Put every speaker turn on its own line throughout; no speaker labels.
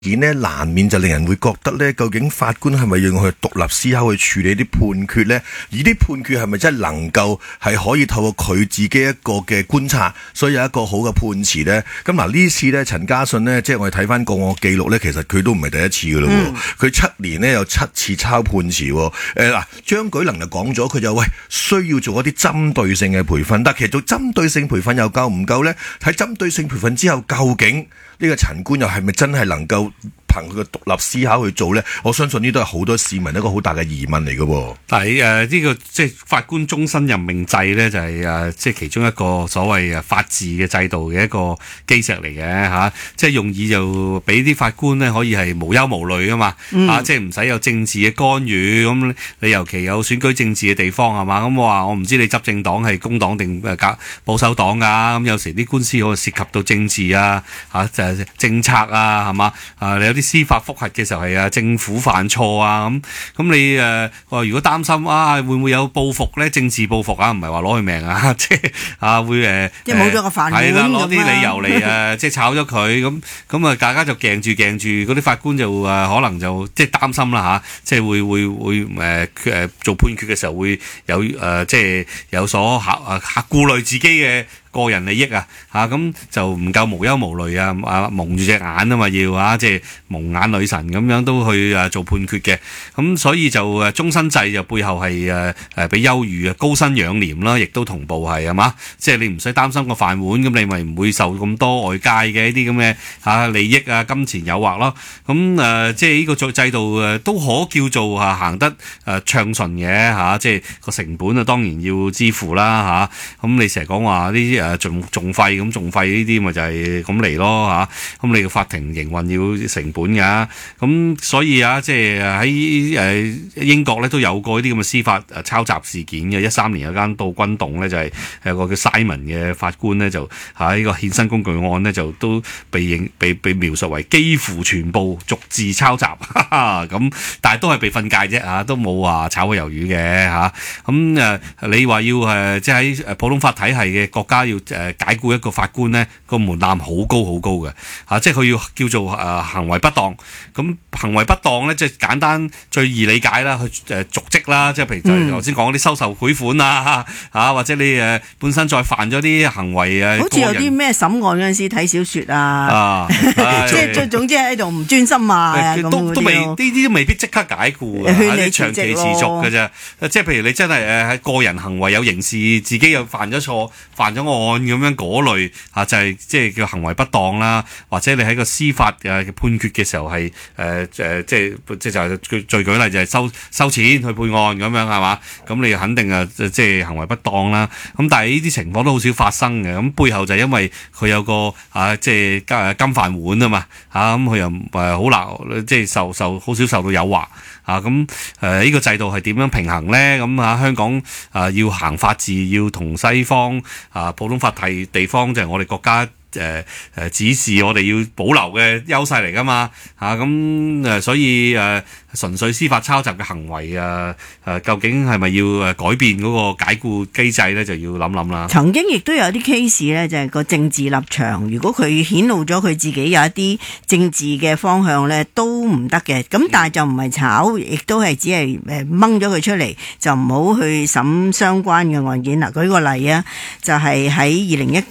呢難免就令人會覺得呢，究竟法官係咪要去獨立思考去處理啲判決呢？而啲判決係咪真係能夠係可以透過佢自己一個嘅觀察，所以有一個好嘅判詞呢？咁嗱呢次呢，陳家信呢，即係我哋睇翻個案記錄呢，其實佢都唔係第一次噶咯。佢7年呢有7次抄判詞。嗱，張舉能就講咗，佢就需要做一啲針對性嘅培訓，但其實做針對性培訓又夠唔夠呢？喺針對性培訓之後，究竟呢個陳官又係咪真係能夠憑佢嘅獨立思考去做呢？我相信呢都係好多市民一個好大嘅疑問嚟嘅。
但係呢個即係法官終身任命制呢，就係即係其中一個所謂法治嘅制度嘅一個基石嚟嘅嚇。即係用意就俾啲法官呢可以係無憂無慮啊嘛嚇，即係唔使有政治嘅干預。咁你尤其有選舉政治嘅地方係嘛？咁我唔知你執政黨係工黨定保守黨㗎。咁有時啲官司可能涉及到政治啊嚇，政策啊係嘛？你有啲司法覆核嘅時候係政府犯錯啊咁你如果擔心會唔會有報復咧？政治報復唔係話攞佢命啊，即係會
即係冇咗個飯碗
係啦，攞啲理由嚟即係炒咗佢咁大家就鏡住嗰啲法官就可能就即係擔心啦即係會做判決嘅時候會有即係有所顧慮自己嘅個人利益咁就唔夠無憂無慮蒙住隻眼要即係蒙眼女神咁樣都去做判決嘅。咁所以就終身制就背後係俾優遇高薪養廉啦，亦都同步係嘛，即係你唔使擔心個飯碗，咁你咪唔會受咁多外界嘅一啲咁嘅利益金錢誘惑咯。咁即係呢個制度都可叫做行得暢順嘅即係個成本當然要支付啦咁你成日講話啲訟費呢啲咪就係咁嚟咯咁你個法庭營運要成本㗎。咁所以即係喺英國咧都有過呢啲咁嘅司法抄襲事件嘅。13年有間杜君棟咧就係有個叫 Simon 嘅法官咧就喺個衍生工具案咧就都被描述為幾乎全部逐字抄襲咁但係都係被訓誡啫都冇話炒過魷魚嘅咁你話要即係喺普通法體系嘅國家要解雇一個法官咧，個門檻好高嘅即係佢要叫做行為不當。咁行為不當咧，即係簡單最易理解啦，去瀆職啦，即係譬如就係頭先講嗰啲收受賄款或者你本身再犯咗啲行為
好似有啲咩審案嗰陣時睇小說即係總之喺度唔專心
都未呢啲都未必即刻解雇啲長期持續嘅啫。即係譬如你真係喺個人行為有刑事，自己又犯咗錯、犯咗案咁樣嗰類就係即係叫行為不當啦，或者你喺個司法判決嘅時候係即係最舉例就係收錢去判案咁樣係嘛？咁你肯定即係行為不當啦。咁但係呢啲情況都好少發生嘅。咁背後就係因為佢有個即係金飯碗啊嘛咁佢又好難即係好少受到誘惑咁呢個制度係點樣平衡咧？咁香港要行法治，要同西方普通法地方就係我哋國家指示我哋要保留嘅優勢嚟噶嘛咁所以純粹司法抄襲嘅行為究竟係咪要改變嗰個解雇機制咧？就要諗啦。
曾經亦都有啲 case 咧，就係個政治立場，如果佢顯露咗佢自己有一啲政治嘅方向咧，都唔得嘅。咁但係就唔係炒，亦都係只係掹咗佢出嚟，就唔好去審相關嘅案件啦。舉個例就係喺2019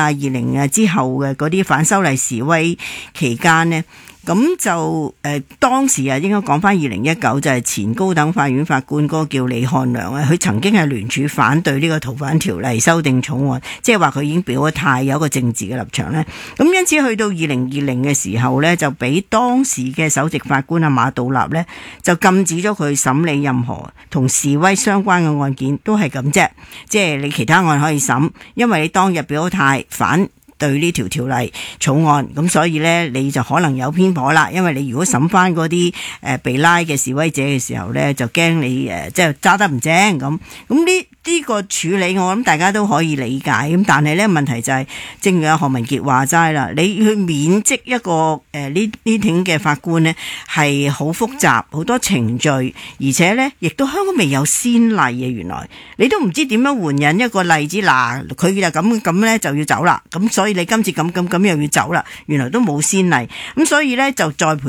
20之後嘅嗰啲反修例示威期間呢，咁就當時應該講翻2019，就係前高等法院法官嗰個叫李漢良佢曾經係聯署反對呢個逃犯條例修訂草案，即係話佢已經表咗態，有一個政治嘅立場呢。咁因此去到2020嘅時候呢，就俾當時嘅首席法官馬道立呢，就禁止咗佢審理任何同示威相關嘅案件，都係咁啫。即係你其他案可以審，因為你當日表咗態反對呢條條例草案，咁所以呢，你就可能有偏頗啦。因為你如果審翻嗰啲被拉嘅示威者嘅時候呢，就驚你即係揸得唔正咁。呢呢個處理我諗大家都可以理解，咁但係咧問題就係、正如阿何文傑話齋啦，你去免職一個呢挺嘅法官呢係好複雜，好多程序，而且呢亦都香港未有先例嘅，原來你都唔知點樣援引一個例子，嗱佢就咁咧就要走啦，咁所以你今次咁又要走啦，原來都冇先例，咁所以呢就再培